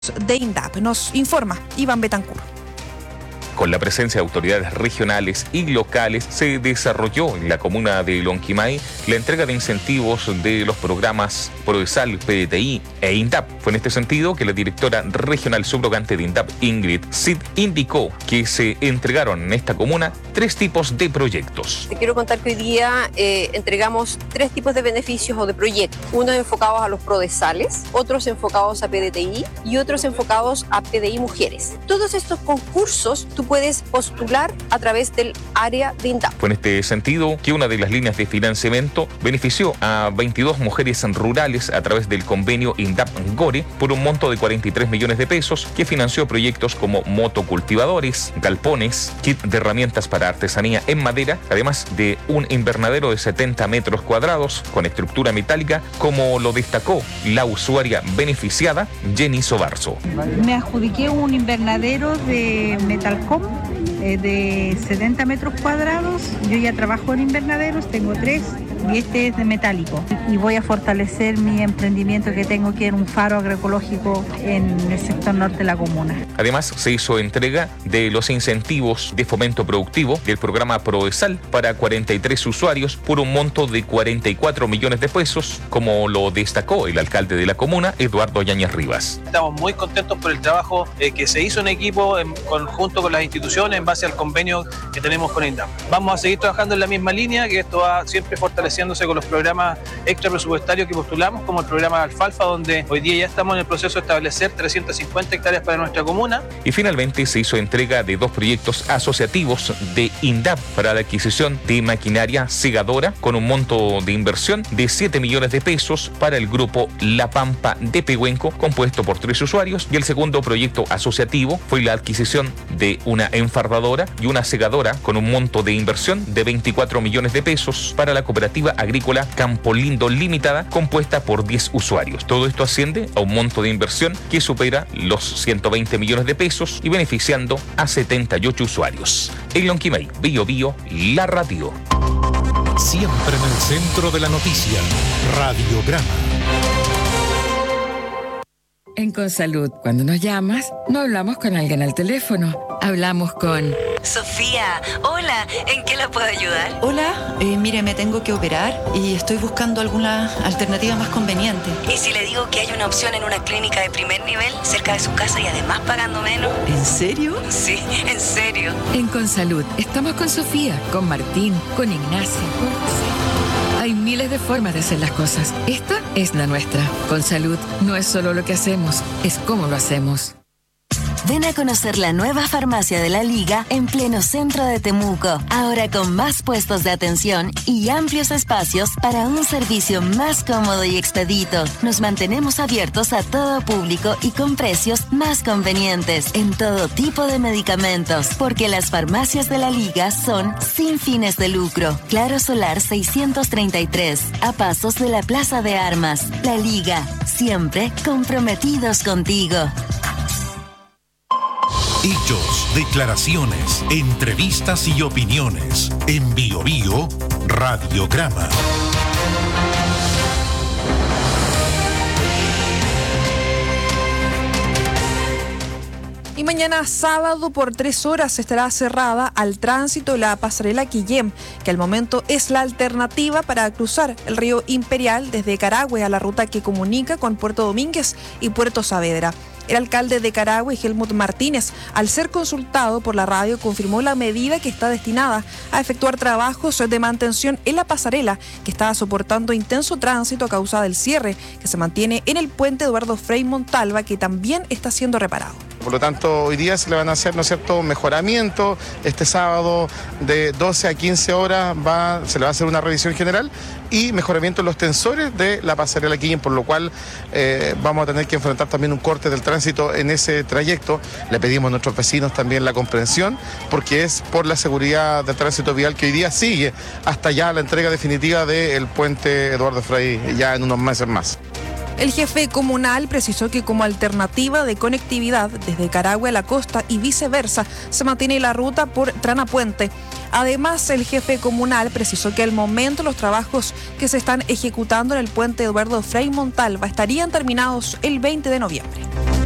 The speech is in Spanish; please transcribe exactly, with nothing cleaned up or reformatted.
de INDAP. Nos informa Iván Betancur. Con la presencia de autoridades regionales y locales, se desarrolló en la comuna de Lonquimay la entrega de incentivos de los programas Prodesal, P D T I e INDAP. Fue en este sentido que la directora regional subrogante de INDAP, Ingrid Cid, indicó que se entregaron en esta comuna tres tipos de proyectos. Te quiero contar que hoy día eh, entregamos tres tipos de beneficios o de proyectos. Unos enfocados a los Prodesales, otros enfocados a P D T I y otros enfocados a P D I Mujeres. Todos estos concursos tú puedes postular a través del área de INDAP. Fue en este sentido que una de las líneas de financiamiento benefició a veintidós mujeres rurales a través del convenio INDAP-GORE por un monto de cuarenta y tres millones de pesos, que financió proyectos como motocultivadores, galpones, kit de herramientas para artesanía en madera, además de un invernadero de setenta metros cuadrados con estructura metálica, como lo destacó la usuaria beneficiada, Jenny Sobarzo. Me adjudiqué un invernadero de Metalcom eh, de setenta metros cuadrados. Yo ya trabajo en invernaderos, tengo tres y este es de metálico. Y voy a fortalecer mi emprendimiento que tengo, que es un faro agroecológico en el sector norte de la comuna. Además, se hizo entrega de los incentivos de fomento productivo del programa Prodesal para cuarenta y tres usuarios por un monto de cuarenta y cuatro millones de pesos, como lo destacó el alcalde de la comuna, Eduardo Yáñez Rivas. Estamos muy contentos por el trabajo eh, que se hizo en equipo, en conjunto con las instituciones, en base al convenio que tenemos con INDAP. Vamos a seguir trabajando en la misma línea, que esto va siempre fortaleciéndose con los programas extra presupuestarios que postulamos, como el programa Alfalfa, donde hoy día ya estamos en el proceso de establecer trescientas cincuenta hectáreas para nuestra comuna. Y finalmente se hizo entrega de dos proyectos asociativos de INDAP para la adquisición de maquinaria segadora con un monto de inversión de siete millones de pesos para el grupo La Pampa de Pehuenco, compuesto por tres usuarios, y el segundo proyecto asociativo fue la adquisición de una enfardadora y una segadora con un monto de inversión de veinticuatro millones de pesos para la cooperativa agrícola Campo Lindo Limitada, compuesta por diez usuarios. Todo esto asciende a un monto de inversión que supera los ciento veinte millones de pesos y beneficiando a setenta y ocho usuarios. En Lonquimay, Bio Bio, la radio. Siempre en el centro de la noticia, Radiograma. En Consalud, cuando nos llamas, no hablamos con alguien al teléfono, hablamos con... Sofía, hola, ¿en qué la puedo ayudar? Hola, eh, mire, me tengo que operar y estoy buscando alguna alternativa más conveniente. ¿Y si le digo que hay una opción en una clínica de primer nivel, cerca de su casa y además pagando menos? ¿En serio? Sí, en serio. En Consalud, estamos con Sofía, con Martín, con Ignacio, con José. Hay miles de formas de hacer las cosas. Esta es la nuestra. Consalud no es solo lo que hacemos, es cómo lo hacemos. Ven a conocer la nueva farmacia de la Liga en pleno centro de Temuco. Ahora con más puestos de atención y amplios espacios para un servicio más cómodo y expedito. Nos mantenemos abiertos a todo público y con precios más convenientes en todo tipo de medicamentos. Porque las farmacias de la Liga son sin fines de lucro. Claro Solar seiscientos treinta y tres, a pasos de la Plaza de Armas. La Liga, siempre comprometidos contigo. Hechos, declaraciones, entrevistas y opiniones. En Bio Bio, Radiograma. Y mañana sábado por tres horas estará cerrada al tránsito la pasarela Quillem, que al momento es la alternativa para cruzar el río Imperial desde Carahue a la ruta que comunica con Puerto Domínguez y Puerto Saavedra. El alcalde de Carahue, Helmut Martínez, al ser consultado por la radio, confirmó la medida que está destinada a efectuar trabajos de mantención en la pasarela, que está soportando intenso tránsito a causa del cierre que se mantiene en el puente Eduardo Frei Montalva, que también está siendo reparado. Por lo tanto, hoy día se le van a hacer, ¿no es cierto?, mejoramiento. Este sábado de doce a quince horas va, se le va a hacer una revisión general y mejoramiento en los tensores de la pasarela Quillem, por lo cual eh, vamos a tener que enfrentar también un corte del tránsito en ese trayecto. Le pedimos a nuestros vecinos también la comprensión, porque es por la seguridad del tránsito vial que hoy día sigue hasta ya la entrega definitiva del puente Eduardo Frei, ya en unos meses más. El jefe comunal precisó que como alternativa de conectividad desde Carahue a la costa y viceversa se mantiene la ruta por Trana Puente. Además, el jefe comunal precisó que al momento los trabajos que se están ejecutando en el puente Eduardo Frei Montalva estarían terminados el veinte de noviembre.